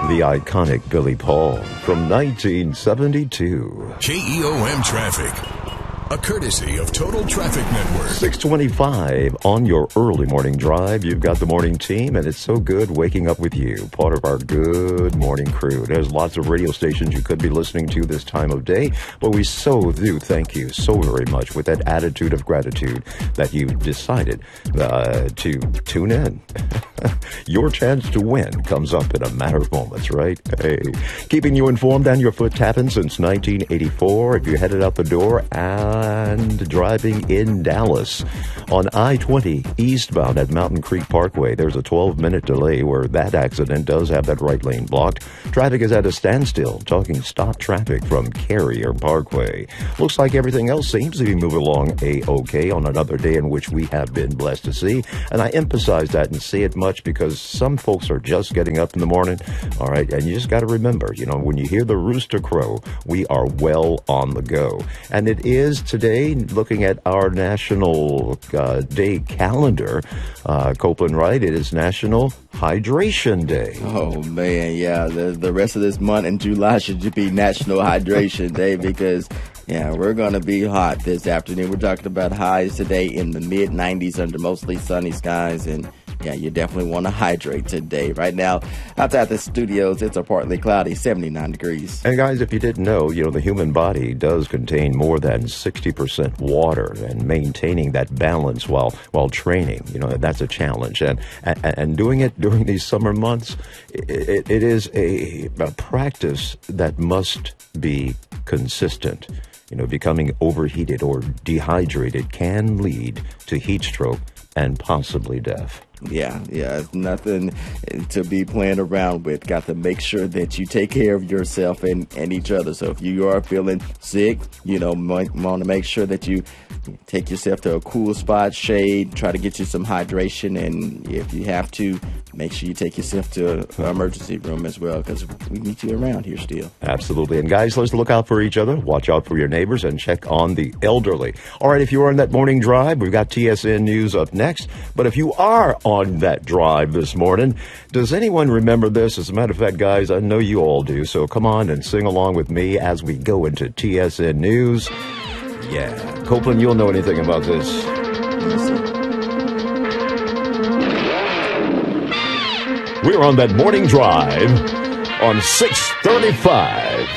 The iconic Billy Paul from 1972. KEOM Traffic. A courtesy of Total Traffic Network. 6:25 on your early morning drive. You've got the morning team, and it's so good waking up with you, part of our good morning crew. There's lots of radio stations you could be listening to this time of day, but we so do thank you so very much with that attitude of gratitude that you decided to tune in. Your chance to win comes up in a matter of moments, right? Hey, keeping you informed and your foot tapping since 1984. If you headed out the door and driving in Dallas on I-20 eastbound at Mountain Creek Parkway, there's a 12-minute delay where that accident does have that right lane blocked. Traffic is at a standstill, talking stop traffic from Carrier Parkway. Looks like everything else seems to be moving along A-OK on another day in which we have been blessed to see. And I emphasize that and say it much because some folks are just getting up in the morning, all right? And you just got to remember, when you hear the rooster crow, we are well on the go. And it is today, looking at our national day calendar, Copeland, right? It is National Hydration Day. Oh, man, yeah. The rest of this month in July should be National Hydration Day because, we're going to be hot this afternoon. We're talking about highs today in the mid-90s under mostly sunny skies, and you definitely want to hydrate today. Right now, outside the studios, it's a partly cloudy, 79 degrees. And guys, if you didn't know, the human body does contain more than 60% water, and maintaining that balance while training, that's a challenge. And doing it during these summer months, it is a practice that must be consistent. Becoming overheated or dehydrated can lead to heat stroke and possibly death. Yeah, it's nothing to be playing around with. Got to make sure that you take care of yourself and each other. So if you are feeling sick, want to make sure that you take yourself to a cool spot, shade, try to get you some hydration. And if you have to, make sure you take yourself to an emergency room as well, because we need you around here still. Absolutely. And guys, let's look out for each other, watch out for your neighbors, and check on the elderly. All right, if you are on that morning drive, we've got TSN News up next. But if you are on that drive this morning, does anyone remember this? As a matter of fact, guys, I know you all do, so come on and sing along with me as we go into TSN News. Yeah, Copeland, you'll know anything about this. We're on that morning drive on 635.